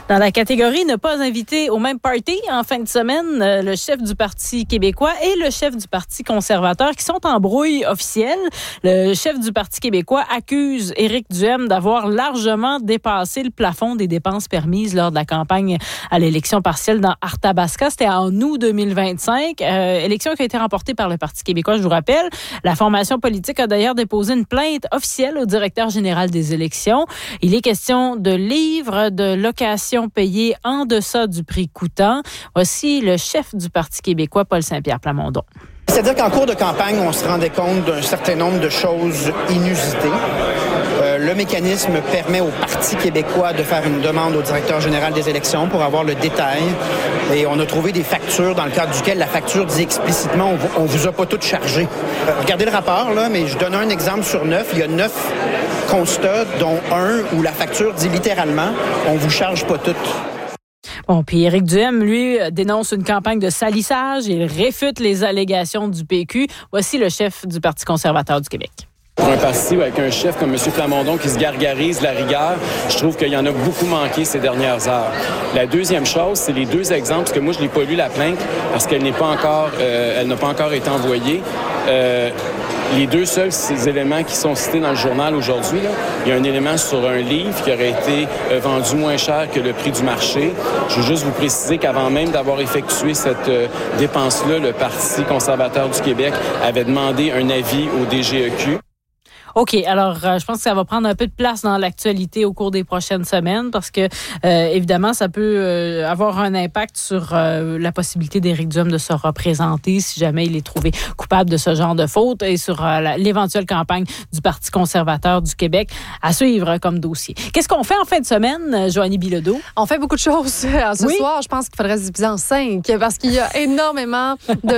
Dans la catégorie ne pas inviter au même party en fin de semaine, le chef du Parti québécois et le chef du Parti conservateur qui sont en brouille officielle. Le chef du Parti québécois accuse Éric Duhem d'avoir largement dépassé le plafond des dépenses permises lors de la campagne à l'élection partielle dans Arthabaska. C'était en août 2025. Élection qui a été remportée par le Parti québécois, je vous rappelle. La formation politique a d'ailleurs déposé une plainte officielle au directeur général des élections. Il est question de livres de location payés en deçà du prix coûtant. Voici le chef du Parti québécois, Paul Saint-Pierre Plamondon. C'est-à-dire qu'en cours de campagne, on se rendait compte d'un certain nombre de choses inusitées. Le mécanisme permet au Parti québécois de faire une demande au directeur général des élections pour avoir le détail. Et on a trouvé des factures dans le cadre duquel la facture dit explicitement on vous a pas toutes chargées. Regardez le rapport, là, mais je donne un exemple sur 9. Il y a 9 constats, dont un où la facture dit littéralement on vous charge pas toutes. Bon, puis Éric Duhem, lui, dénonce une campagne de salissage. Il réfute les allégations du PQ. Voici le chef du Parti conservateur du Québec. Pour un parti avec un chef comme M. Plamondon qui se gargarise la rigueur, je trouve qu'il y en a beaucoup manqué ces dernières heures. La deuxième chose, c'est les deux exemples, parce que moi, je n'ai pas lu la plainte parce qu'elle n'a pas encore été envoyée. Les deux seuls ces éléments qui sont cités dans le journal aujourd'hui, là, il y a un élément sur un livre qui aurait été vendu moins cher que le prix du marché. Je veux juste vous préciser qu'avant même d'avoir effectué cette dépense-là, le Parti conservateur du Québec avait demandé un avis au DGEQ. OK, alors je pense que ça va prendre un peu de place dans l'actualité au cours des prochaines semaines parce que, évidemment, ça peut avoir un impact sur la possibilité d'Éric Duhem de se représenter si jamais il est trouvé coupable de ce genre de faute et sur l'éventuelle campagne du Parti conservateur du Québec à suivre comme dossier. Qu'est-ce qu'on fait en fin de semaine, Joanie Bilodeau? On fait beaucoup de choses ce soir. Je pense qu'il faudrait se diviser en 5 parce qu'il y a énormément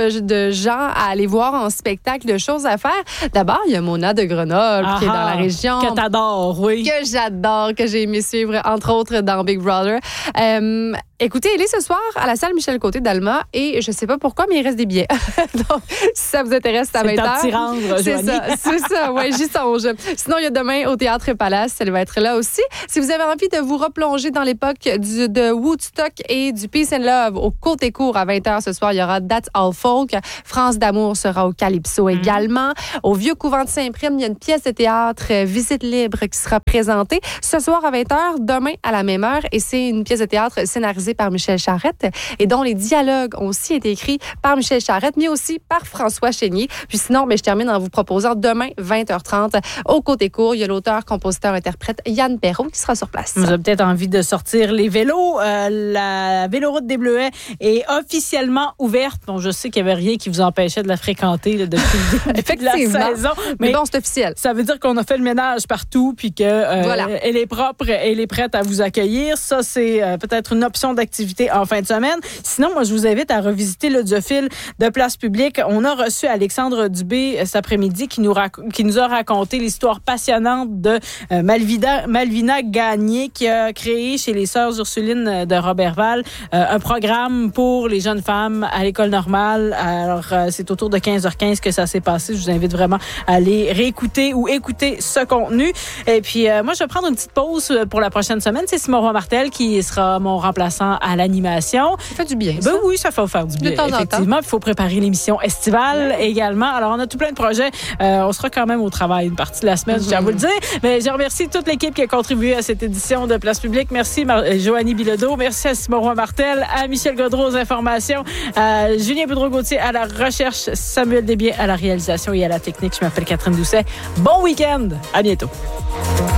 de gens à aller voir en spectacle, de choses à faire. D'abord, il y a Mona de Grenoble qui est dans la région. Que t'adores, oui. Que j'adore, que j'ai aimé suivre, entre autres, dans Big Brother. Écoutez, elle est ce soir à la salle Michel Côté d'Alma et je sais pas pourquoi, mais il reste des billets. Donc, si ça vous intéresse, c'est à 20h. C'est rendre, c'est ça, ouais, j'y songe. Sinon, il y a demain au Théâtre Palace, elle va être là aussi. Si vous avez envie de vous replonger dans l'époque de Woodstock et du Peace and Love au Côté-Court à 20h ce soir, il y aura That's All Folk. France d'amour sera au Calypso également. Au Vieux Couvent de Saint-Prime, il y a une pièce de théâtre Visite libre qui sera présentée ce soir à 20h, demain à la même heure. Et c'est une pièce de théâtre scénarisée par Michel Charette et dont les dialogues ont aussi été écrits par Michel Charette, mais aussi par François Chénier. Puis sinon, je termine en vous proposant demain, 20h30, au Côté-Court, il y a l'auteur, compositeur, interprète Yann Perrault qui sera sur place. Vous avez peut-être envie de sortir les vélos. La véloroute des Bleuets est officiellement ouverte. Bon, je sais qu'il n'y avait rien qui vous empêchait de la fréquenter là, depuis le début de la saison. Mais bon, c'est officiel. Ça veut dire qu'on a fait le ménage partout puis que voilà. Elle est propre et elle est prête à vous accueillir. Ça, c'est peut-être une option d'activité en fin de semaine. Sinon, moi, je vous invite à revisiter l'audiophile de Place Publique. On a reçu Alexandre Dubé cet après-midi qui nous a raconté l'histoire passionnante de Malvina Gagné qui a créé chez les Sœurs Ursulines de Roberval un programme pour les jeunes femmes à l'école normale. Alors, c'est autour de 15h15 que ça s'est passé. Je vous invite vraiment à aller réécouter ou écouter ce contenu. Et puis, moi, je vais prendre une petite pause pour la prochaine semaine. C'est Simon Roy-Martel qui sera mon remplaçant à l'animation. Ça fait du bien, ça. Oui, ça fait faire du bien, effectivement. Il faut préparer l'émission estivale également. Alors, on a tout plein de projets. On sera quand même au travail une partie de la semaine, je tiens à vous le dire. Mais je remercie toute l'équipe qui a contribué à cette édition de Place Publique. Merci, Joanie Bilodeau. Merci à Simon Roy-Martel, à Michel Gaudreau aux informations, à Julien Boudreau-Gauthier à la recherche, Samuel Desbiens à la réalisation et à la technique. Je m'appelle Catherine Doucet. Bon week-end. À bientôt.